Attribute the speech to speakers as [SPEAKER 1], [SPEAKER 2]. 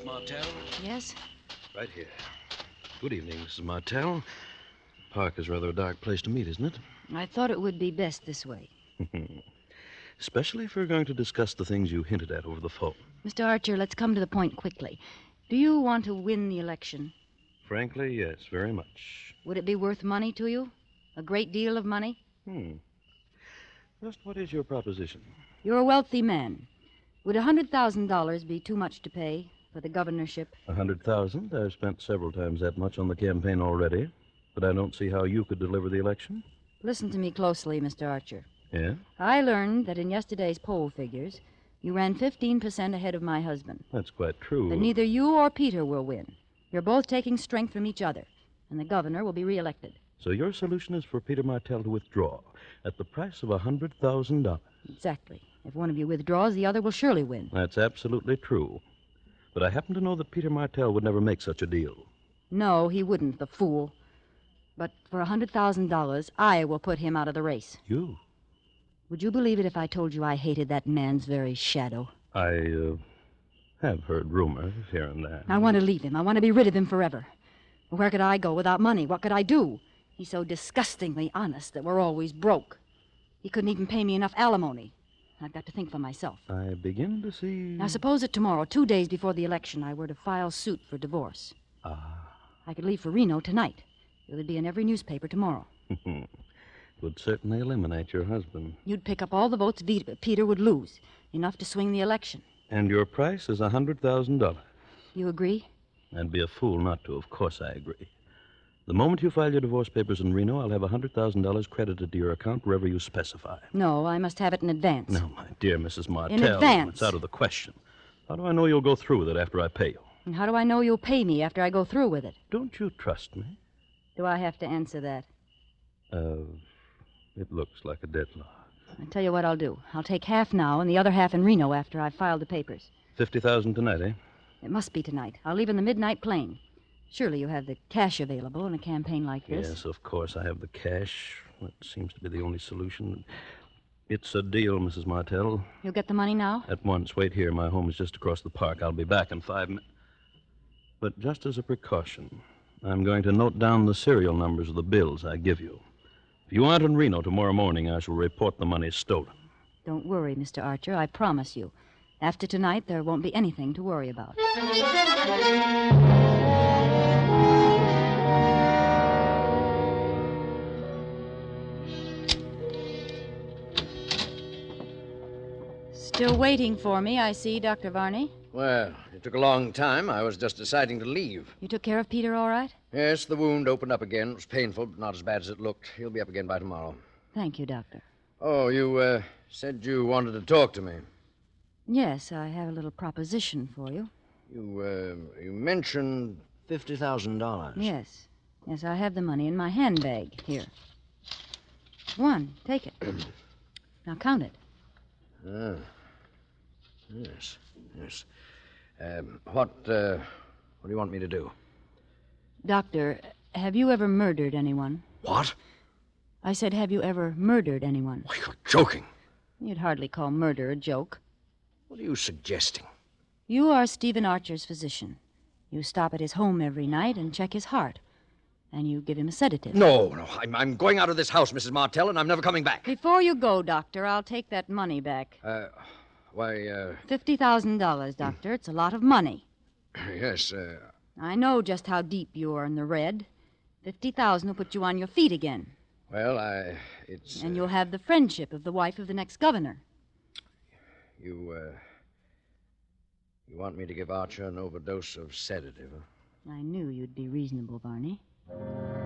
[SPEAKER 1] Martell?
[SPEAKER 2] Yes?
[SPEAKER 1] Right here. Good evening, Mrs. Martell. Park is rather a dark place to meet, isn't it?
[SPEAKER 2] I thought it would be best this way.
[SPEAKER 1] Especially if we're going to discuss the things you hinted at over the phone.
[SPEAKER 2] Mr. Archer, let's come to the point quickly. Do you want to win the election?
[SPEAKER 1] Frankly, yes, very much.
[SPEAKER 2] Would it be worth money to you? A great deal of money?
[SPEAKER 1] Just what is your proposition?
[SPEAKER 2] You're a wealthy man. Would $100,000 be too much to pay for the governorship?
[SPEAKER 1] 100,000. I've spent several times that much on the campaign already, but I don't see how you could deliver the election.
[SPEAKER 2] Listen to me closely, Mr. Archer.
[SPEAKER 1] Yeah?
[SPEAKER 2] I learned that in yesterday's poll figures, you ran 15% ahead of my husband.
[SPEAKER 1] That's quite true.
[SPEAKER 2] But neither you or Peter will win. You're both taking strength from each other, and the governor will be reelected.
[SPEAKER 1] So your solution is for Peter Martell to withdraw at the price of $100,000.
[SPEAKER 2] Exactly. If one of you withdraws, the other will surely win.
[SPEAKER 1] That's absolutely true. But I happen to know that Peter Martell would never make such a deal.
[SPEAKER 2] No, he wouldn't, the fool. But for $100,000, I will put him out of the race.
[SPEAKER 1] You?
[SPEAKER 2] Would you believe it if I told you I hated that man's very shadow?
[SPEAKER 1] I have heard rumors here and there.
[SPEAKER 2] I want to leave him. I want to be rid of him forever. But where could I go without money? What could I do? He's so disgustingly honest that we're always broke. He couldn't even pay me enough alimony. I've got to think for myself.
[SPEAKER 1] I begin to see...
[SPEAKER 2] Now, suppose that tomorrow, 2 days before the election, I were to file suit for divorce. I could leave for Reno tonight. It would be in every newspaper tomorrow.
[SPEAKER 1] It would certainly eliminate your husband.
[SPEAKER 2] You'd pick up all the votes Peter would lose, enough to swing the election.
[SPEAKER 1] And your price is $100,000.
[SPEAKER 2] You agree?
[SPEAKER 1] I'd be a fool not to. Of course I agree. The moment you file your divorce papers in Reno, I'll have $100,000 credited to your account wherever you specify.
[SPEAKER 2] No, I must have it in advance.
[SPEAKER 1] No, my dear Mrs. Martell.
[SPEAKER 2] In advance.
[SPEAKER 1] It's out of the question. How do I know you'll go through with it after I pay you?
[SPEAKER 2] And how do I know you'll pay me after I go through with it?
[SPEAKER 1] Don't you trust me?
[SPEAKER 2] Do I have to answer that?
[SPEAKER 1] It looks like a deadlock.
[SPEAKER 2] I'll tell you what I'll do. I'll take half now and the other half in Reno after I've filed the papers.
[SPEAKER 1] $50,000 tonight, eh?
[SPEAKER 2] It must be tonight. I'll leave in the midnight plane. Surely you have the cash available in a campaign like this.
[SPEAKER 1] Yes, of course. I have the cash. That seems to be the only solution. It's a deal, Mrs. Martell.
[SPEAKER 2] You'll get the money now?
[SPEAKER 1] At once. Wait here. My home is just across the park. I'll be back in 5 minutes. But just as a precaution, I'm going to note down the serial numbers of the bills I give you. If you aren't in Reno tomorrow morning, I shall report the money stolen.
[SPEAKER 2] Don't worry, Mr. Archer. I promise you. After tonight, there won't be anything to worry about. Still waiting for me, I see, Dr. Varney.
[SPEAKER 3] Well, it took a long time. I was just deciding to leave.
[SPEAKER 2] You took care of Peter all right?
[SPEAKER 3] Yes, the wound opened up again. It was painful, but not as bad as it looked. He'll be up again by tomorrow.
[SPEAKER 2] Thank you, Doctor.
[SPEAKER 3] Oh, you said you wanted to talk to me.
[SPEAKER 2] Yes, I have a little proposition for you.
[SPEAKER 3] You mentioned $50,000.
[SPEAKER 2] Yes. Yes, I have the money in my handbag. Here. One. Take it. Now count it.
[SPEAKER 3] Yes. What do you want me to do?
[SPEAKER 2] Doctor, have you ever murdered anyone?
[SPEAKER 3] What?
[SPEAKER 2] I said, have you ever murdered anyone?
[SPEAKER 3] Why, you're joking.
[SPEAKER 2] You'd hardly call murder a joke.
[SPEAKER 3] What are you suggesting?
[SPEAKER 2] You are Stephen Archer's physician. You stop at his home every night and check his heart. And you give him a sedative.
[SPEAKER 3] No. I'm going out of this house, Mrs. Martell, and I'm never coming back.
[SPEAKER 2] Before you go, Doctor, I'll take that money back. $50,000, Doctor. It's a lot of money.
[SPEAKER 3] Yes,
[SPEAKER 2] I know just how deep you are in the red. 50,000 will put you on your feet again.
[SPEAKER 3] Well, it's...
[SPEAKER 2] And you'll have the friendship of the wife of the next governor.
[SPEAKER 3] You want me to give Archer an overdose of sedative, huh?
[SPEAKER 2] I knew you'd be reasonable, Varney.